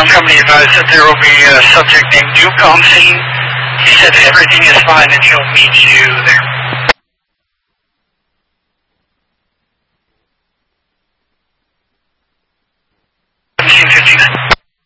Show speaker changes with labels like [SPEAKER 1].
[SPEAKER 1] company advised that there will be a subject named Duke on scene. He said everything is fine and he'll meet you there.